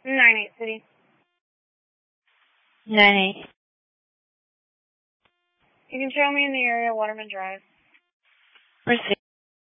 9-8 City. 9-8. You can show me in the area, Waterman Drive. Proceed.